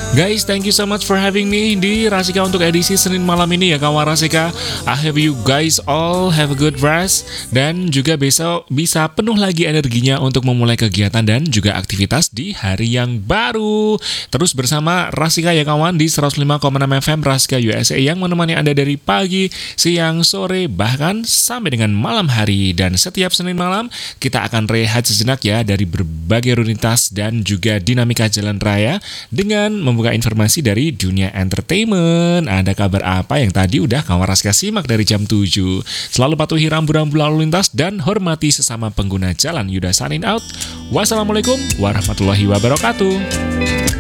Guys, thank you so much for having me di Rasika untuk edisi Senin malam ini ya kawan Rasika. I hope you guys all have a good rest dan juga besok bisa penuh lagi energinya untuk memulai kegiatan dan juga aktivitas di hari yang baru. Terus bersama Rasika ya kawan di 105,6 FM Rasika USA yang menemani Anda dari pagi, siang, sore, bahkan sampai dengan malam hari. Dan setiap Senin malam kita akan rehat sejenak ya dari berbagai rutinitas dan juga dinamika jalan raya dengan membuka informasi dari dunia entertainment. Ada kabar apa yang tadi udah kawan Rasika simak dari jam 7. Selalu patuhi rambu-rambu lalu lintas dan hormati sesama pengguna jalan. Yuda signing out. Wassalamualaikum warahmatullahi wabarakatuh.